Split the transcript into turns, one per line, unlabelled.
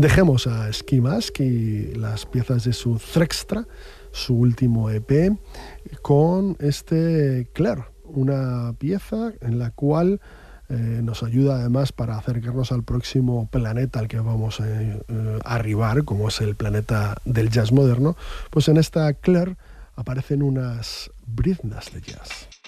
Dejemos a Ski Mask y las piezas de su Trextra, su último EP, con este Claire, una pieza en la cual nos ayuda además para acercarnos al próximo planeta al que vamos a arribar, como es el planeta del jazz moderno. Pues en esta Claire aparecen unas briznas de jazz.